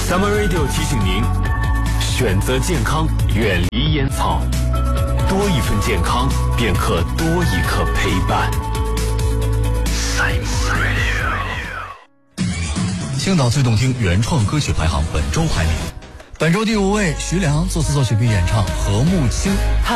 Summer Radio 提醒您，选择健康，远离烟草，多一份健康，便可多一刻陪伴。Summer Radio。 青岛最动听原创歌曲排行本周排名，本周第5位，徐良作词作曲并演唱，何慕清。